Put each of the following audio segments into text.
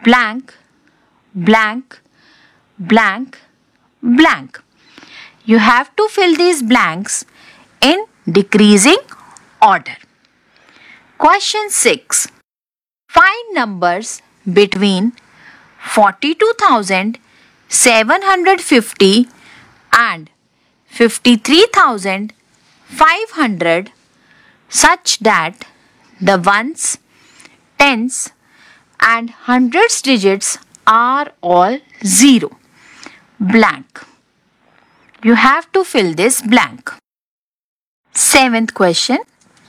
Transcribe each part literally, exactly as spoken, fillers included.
blank, blank, blank, blank. You have to fill these blanks in decreasing order. Question six. Find numbers between forty-two thousand seven hundred fifty and fifty-three thousand five hundred such that the ones, tens and hundreds digits are all zero. Blank. You have to fill this blank. Seventh question.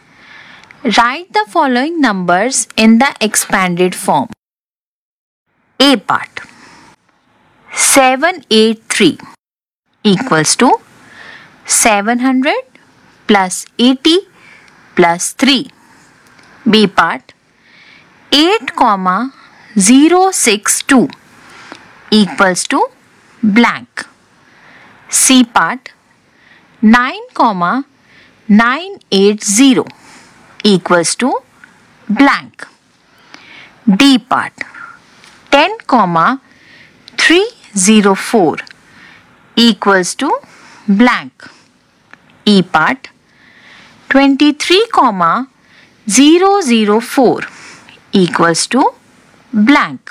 Write the following numbers in the expanded form. A part. seven eighty-three equals to seven hundred plus eighty plus three. B part. eight comma zero six two equals to blank. C part. nine comma nine eighty equals to blank. D part. ten comma three oh four equals to blank. E part. twenty-three comma zero zero four equals to blank.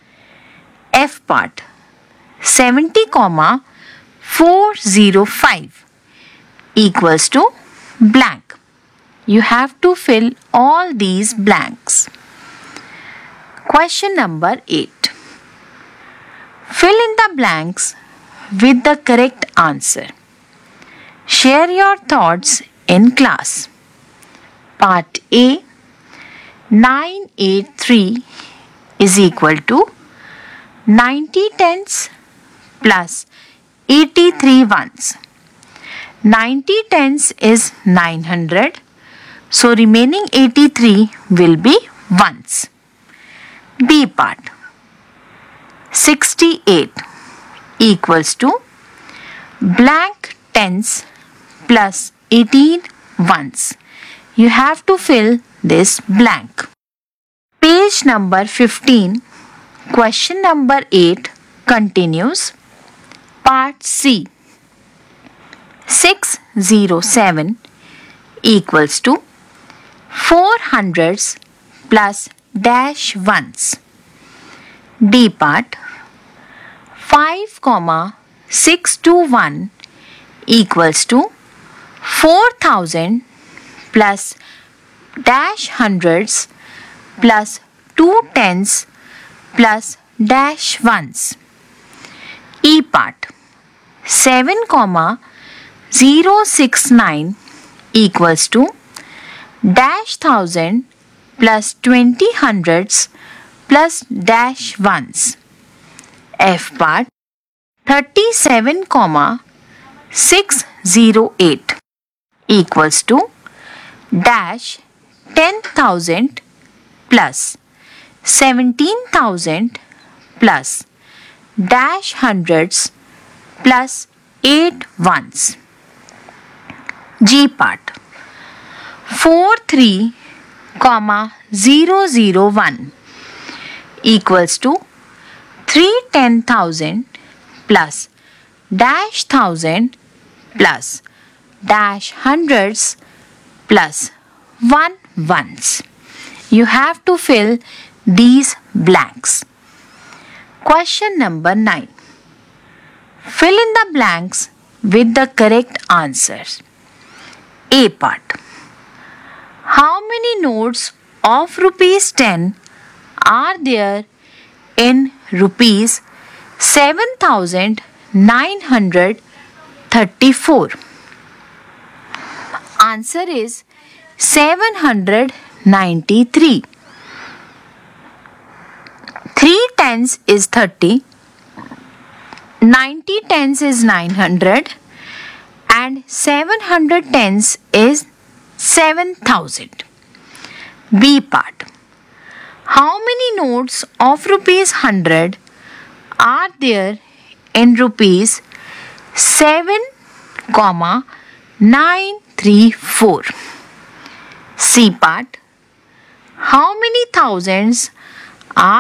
F part. seventy comma four oh five equals to blank. You have to fill all these blanks. Question number eight. Fill in the blanks with the correct answer. Share your thoughts in class. Part A. nine eighty-three is equal to ninety tens plus eighty-three ones. ninety tens is nine hundred. So remaining eighty-three will be ones. B part. sixty-eight equals to blank tens plus eighteen ones. You have to fill this blank. Page number fifteen, question number eight continues. Part C. six oh seven equals to four hundreds plus dash ones. D part. five comma six two one equals to four thousand plus dash hundreds plus two tens plus dash ones. E part. seven comma zero six nine equals to dash thousand plus twenty hundreds plus dash ones. F part. thirty-seven comma six oh eight equals to dash ten thousand plus seventeen thousand plus dash hundreds plus eight ones. G part. forty-three comma zero zero one equals to three ten thousand plus dash thousand plus dash hundreds plus one ones. You have to fill these blanks. Question number nine. Fill in the blanks with the correct answers. A part. How many notes of rupees ten are there in rupees seven thousand nine hundred thirty-four? Answer is seven hundred ninety-three. three tens is thirty, ninety tens is nine hundred and seven hundred tens is seven thousand. B part. How many notes of rupees one hundred are there in rupees seven comma nine three four? C part. How many thousands are